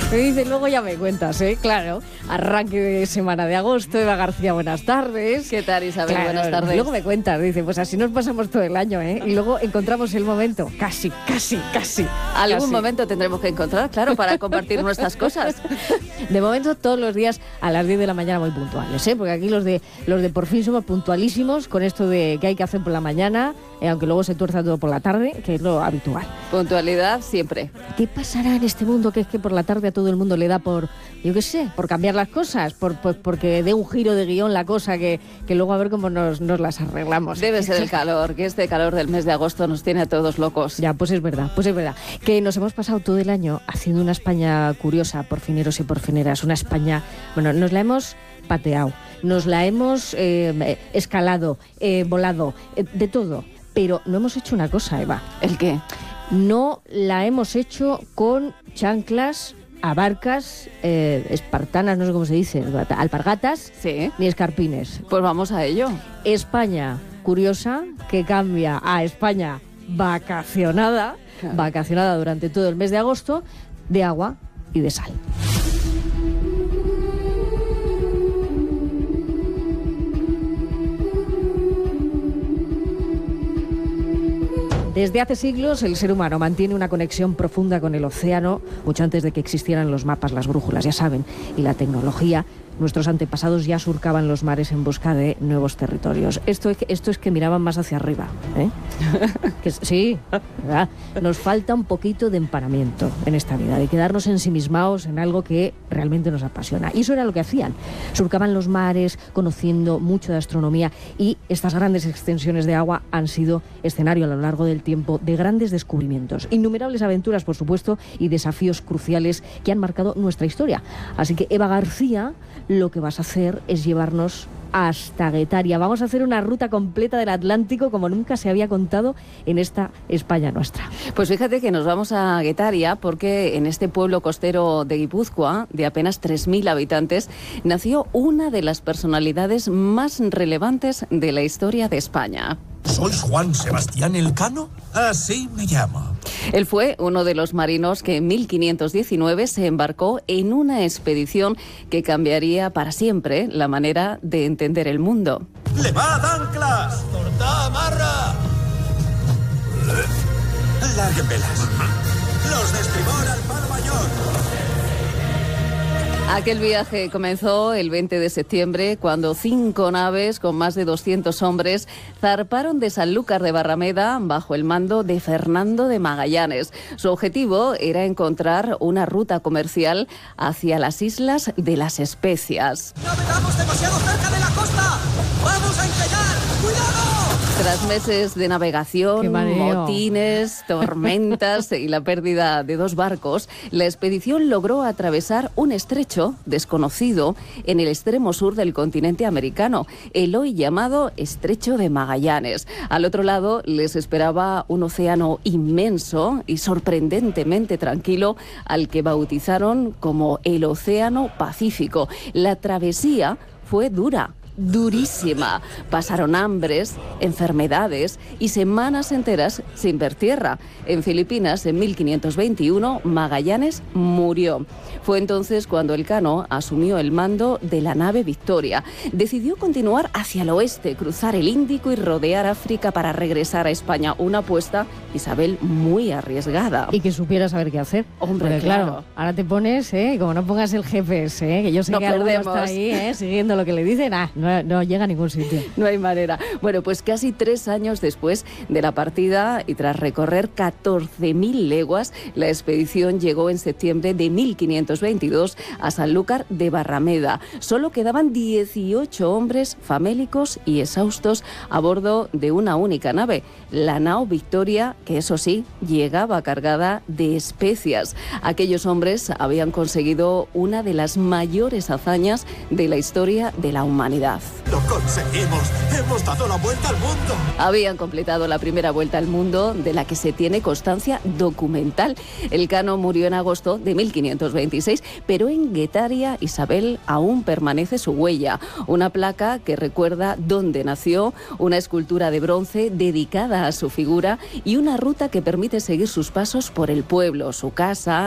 Me dice, luego ya me cuentas, ¿eh? Claro, arranque de semana de agosto, Eva García, buenas tardes. ¿Qué tal, Isabel? Claro, buenas tardes. Luego me cuentas, dice, pues así nos pasamos todo el año, ¿eh? Y luego encontramos el momento, casi. Algún momento tendremos que encontrar, claro, para compartir nuestras cosas. De momento, todos los días a las 10 de la mañana muy puntuales, ¿eh? Porque aquí los de por fin somos puntualísimos con esto de que hay que hacer por la mañana, aunque luego se tuerza todo por la tarde, que es lo habitual. Puntualidad siempre. ¿Qué pasará en este mundo que es que por la tarde a todo el mundo le da por, yo qué sé, por cambiar las cosas, porque dé un giro de guión la cosa que luego a ver cómo nos las arreglamos? Debe ser el calor, que este calor del mes de agosto nos tiene a todos locos. Ya, pues es verdad. Que nos hemos pasado todo el año haciendo una España curiosa, por fineros y por fineras, una España, bueno, nos la hemos pateado, nos la hemos escalado, volado, de todo, pero no hemos hecho una cosa, Eva. ¿El qué? No la hemos hecho con chanclas, abarcas, espartanas, no sé cómo se dice, alpargatas, Sí. ni escarpines. Pues vamos a ello. España curiosa, que cambia a España vacacionada durante todo el mes de agosto, de agua y de sal. Desde hace siglos el ser humano mantiene una conexión profunda con el océano, mucho antes de que existieran los mapas, las brújulas, ya saben, y la tecnología. Nuestros antepasados ya surcaban los mares en busca de nuevos territorios. Esto es que miraban más hacia arriba, ¿eh? Sí, ¿verdad? Nos falta un poquito de empanamiento en esta vida, de quedarnos ensimismados en algo que realmente nos apasiona. Y eso era lo que hacían. Surcaban los mares, conociendo mucho de astronomía, y estas grandes extensiones de agua han sido escenario a lo largo del tiempo de grandes descubrimientos, innumerables aventuras, por supuesto, y desafíos cruciales que han marcado nuestra historia. Así que, Eva García, lo que vas a hacer es llevarnos hasta Guetaria. Vamos a hacer una ruta completa del Atlántico como nunca se había contado en esta España nuestra. Pues fíjate que nos vamos a Guetaria porque en este pueblo costero de Guipúzcoa, de apenas 3.000 habitantes, nació una de las personalidades más relevantes de la historia de España. ¿Sois Juan Sebastián Elcano? Así me llamo. Él fue uno de los marinos que en 1519 se embarcó en una expedición que cambiaría para siempre la manera de entender el mundo. ¡Levad anclas! ¡Cortad amarra! ¡Larguen velas! ¡Los de estribor al palo mayor! Aquel viaje comenzó el 20 de septiembre cuando 5 naves con más de 200 hombres zarparon de Sanlúcar de Barrameda bajo el mando de Fernando de Magallanes. Su objetivo era encontrar una ruta comercial hacia las islas de las Especias. ¡Navegamos demasiado cerca de la costa! ¡Vamos a encallar! ¡Cuidado! Tras meses de navegación, motines, tormentas y la pérdida de 2 barcos, la expedición logró atravesar un estrecho desconocido en el extremo sur del continente americano, el hoy llamado Estrecho de Magallanes. Al otro lado les esperaba un océano inmenso y sorprendentemente tranquilo al que bautizaron como el Océano Pacífico. La travesía fue durísima. Pasaron hambres, enfermedades y semanas enteras sin ver tierra. En Filipinas, en 1521, Magallanes murió. Fue entonces cuando Elcano asumió el mando de la nave Victoria. Decidió continuar hacia el oeste, cruzar el Índico y rodear África para regresar a España. Una apuesta, Isabel, muy arriesgada. Y que supiera saber qué hacer. Hombre, porque, claro, ahora te pones, como no pongas el GPS, que yo sé no que perdemos. alguno está ahí, siguiendo lo que le dicen, no llega a ningún sitio. No hay manera. Bueno, pues casi 3 años después de la partida y tras recorrer 14.000 leguas, la expedición llegó en septiembre de 1522 a Sanlúcar de Barrameda. Solo quedaban 18 hombres famélicos y exhaustos a bordo de una única nave, la nao Victoria, que eso sí, llegaba cargada de especias. Aquellos hombres habían conseguido una de las mayores hazañas de la historia de la humanidad. ¡Lo conseguimos! ¡Hemos dado la vuelta al mundo! Habían completado la primera vuelta al mundo, de la que se tiene constancia documental. Elcano murió en agosto de 1526, pero en Guetaria, Isabel, aún permanece su huella. Una placa que recuerda dónde nació, una escultura de bronce dedicada a su figura y una ruta que permite seguir sus pasos por el pueblo, su casa